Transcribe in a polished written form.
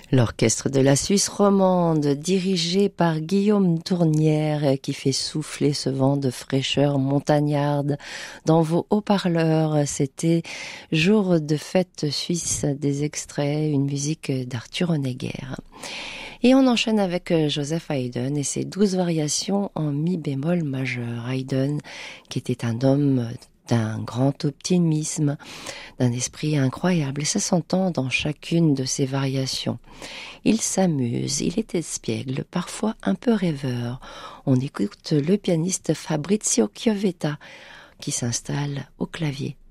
L'orchestre de la Suisse romande, dirigé par Guillaume Tournière, qui fait souffler ce vent de fraîcheur montagnarde dans vos haut-parleurs. C'était Jour de fête suisse, des extraits, une musique d'Arthur Honegger. Et on enchaîne avec Joseph Haydn et ses 12 variations en mi bémol majeur. Haydn, qui était un homme d'un grand optimisme, d'un esprit incroyable, et ça s'entend dans chacune de ses variations. Il s'amuse, il est espiègle, parfois un peu rêveur. On écoute le pianiste Fabrizio Chiovetta qui s'installe au clavier.